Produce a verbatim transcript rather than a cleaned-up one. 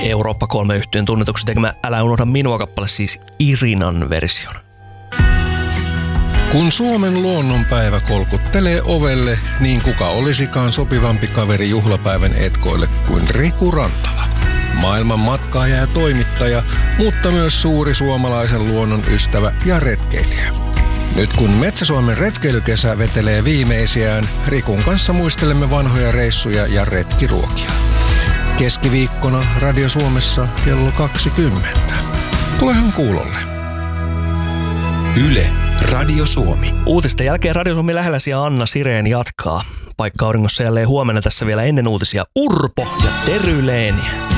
Eurooppa kolme -yhtyeen tunnetuksi tekemä Älä unohda minua -kappale, siis Irinan version. Kun Suomen luonnonpäivä kolkuttelee ovelle, niin kuka olisikaan sopivampi kaveri juhlapäivän etkoille kuin Riku Rantala. Maailman matkaaja ja toimittaja, mutta myös suuri suomalaisen luonnon ystävä ja retkeilijä. Nyt kun Metsä-Suomen retkeilykesä vetelee viimeisiään, Rikun kanssa muistelemme vanhoja reissuja ja retkiruokia. Keskiviikkona Radio Suomessa kello kaksikymmentä. Tulehan kuulolle. Yle, Radio Suomi. Uutisten jälkeen Radio Suomi lähelläsi ja Anna Sireen jatkaa. Paikka auringossa jälleen huomenna, tässä vielä ennen uutisia Urpo ja Tery Leeni.